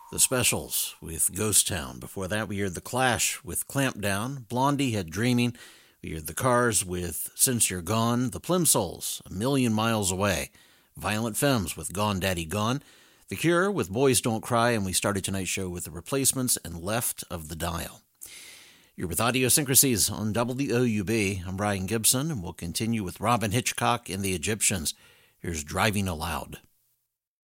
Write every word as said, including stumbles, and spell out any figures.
The Specials with Ghost Town. Before that, we heard The Clash with Clampdown. Blondie had Dreaming. We heard The Cars with Since You're Gone. The Plimsolls, A Million Miles Away. Violent Femmes with Gone Daddy Gone. The Cure with Boys Don't Cry. And we started tonight's show with The Replacements and Left of the Dial. You're with Idiosyncrasies on W O U B. I'm Brian Gibson, and we'll continue with Robin Hitchcock and the Egyptians. Here's Driving Aloud.